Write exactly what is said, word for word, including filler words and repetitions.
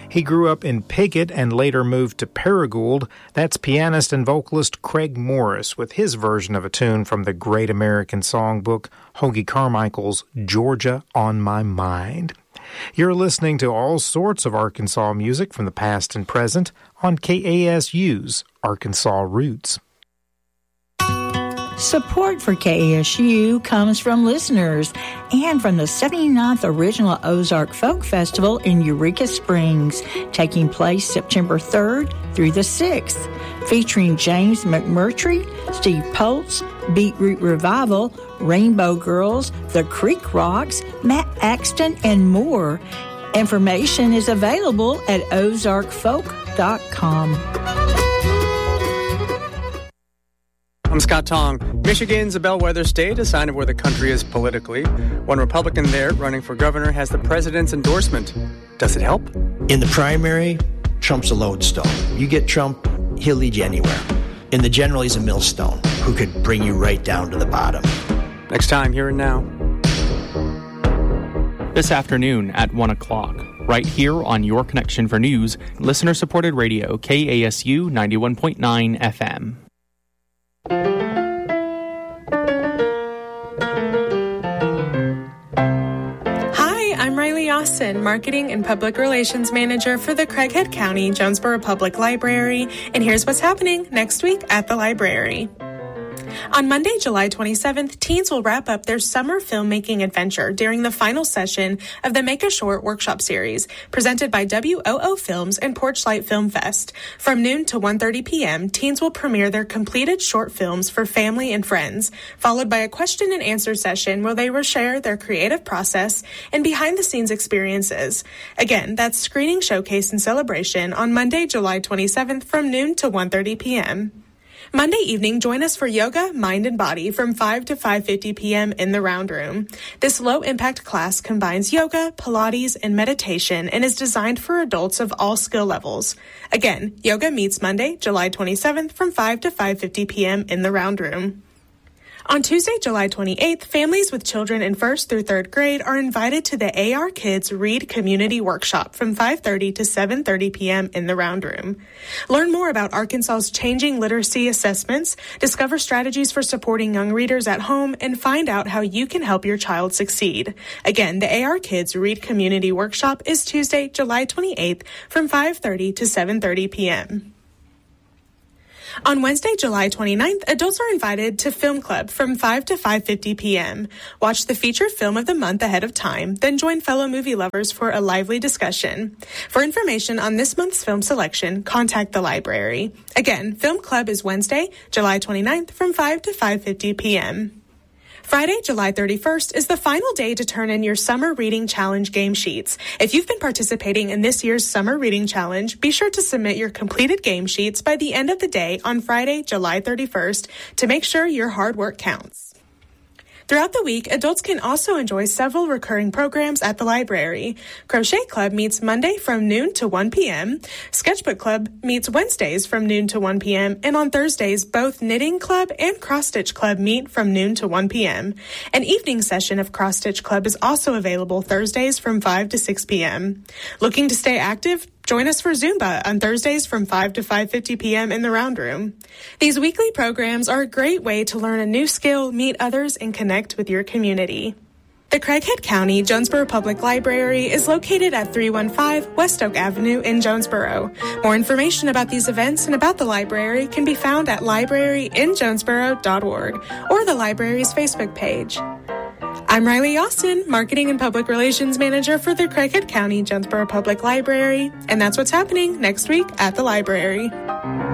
He grew up in Piggott and later moved to Paragould. That's pianist and vocalist Craig Morris with his version of a tune from the Great American Songbook, Hoagy Carmichael's Georgia on My Mind. You're listening to all sorts of Arkansas music from the past and present on K A S U's Arkansas Roots. Support for K A S U comes from listeners and from the seventy-ninth Original Ozark Folk Festival in Eureka Springs, taking place September third through the sixth, featuring James McMurtry, Steve Poltz, Beetroot Revival, Rainbow Girls, The Creek Rocks, Matt Axton, and more. Information is available at ozark folk dot com. I'm Scott Tong. Michigan's a bellwether state, a sign of where the country is politically. One Republican there running for governor has the president's endorsement. Does it help? In the primary, Trump's a lodestone. You get Trump, he'll lead you anywhere. In the general, he's a millstone who could bring you right down to the bottom. Next time, Here and Now. This afternoon at one o'clock, right here on Your Connection for News, listener-supported radio, K A S U ninety-one point nine F M. Austin, Marketing and Public Relations Manager for the Craighead County Jonesboro Public Library, and here's what's happening next week at the library. On Monday, July twenty-seventh, teens will wrap up their summer filmmaking adventure during the final session of the Make a Short workshop series, presented by W O O Films and Porchlight Film Fest. From noon to one thirty p.m., teens will premiere their completed short films for family and friends, followed by a question and answer session where they will share their creative process and behind-the-scenes experiences. Again, that's Screening Showcase and Celebration on Monday, July twenty-seventh from noon to one thirty p.m. Monday evening, join us for Yoga, Mind and Body from five to five fifty p.m. in the Round Room. This low-impact class combines yoga, Pilates, and meditation and is designed for adults of all skill levels. Again, yoga meets Monday, July twenty-seventh from five to five fifty p.m. in the Round Room. On Tuesday, July twenty-eighth, families with children in first through third grade are invited to the A R Kids Read Community Workshop from five thirty to seven thirty p.m. in the Round Room. Learn more about Arkansas's changing literacy assessments, discover strategies for supporting young readers at home, and find out how you can help your child succeed. Again, the A R Kids Read Community Workshop is Tuesday, July twenty-eighth from five thirty to seven thirty p.m. On Wednesday, July twenty-ninth, adults are invited to Film Club from five to five fifty p.m. Watch the featured film of the month ahead of time, then join fellow movie lovers for a lively discussion. For information on this month's film selection, contact the library. Again, Film Club is Wednesday, July twenty-ninth from five to five fifty p.m. Friday, July thirty-first is the final day to turn in your Summer Reading Challenge game sheets. If you've been participating in this year's Summer Reading Challenge, be sure to submit your completed game sheets by the end of the day on Friday, July thirty-first to make sure your hard work counts. Throughout the week, adults can also enjoy several recurring programs at the library. Crochet Club meets Monday from noon to one p.m. Sketchbook Club meets Wednesdays from noon to one p.m. And on Thursdays, both Knitting Club and Cross Stitch Club meet from noon to one p.m. An evening session of Cross Stitch Club is also available Thursdays from five to six p.m. Looking to stay active? Join us for Zumba on Thursdays from five to five fifty p.m. in the Round Room. These weekly programs are a great way to learn a new skill, meet others, and connect with your community. The Craighead County Jonesboro Public Library is located at three one five West Oak Avenue in Jonesboro. More information about these events and about the library can be found at library in jonesboro dot org or the library's Facebook page. I'm Riley Austin, Marketing and Public Relations Manager for the Craighead County Jonesboro Public Library, and that's what's happening next week at the library.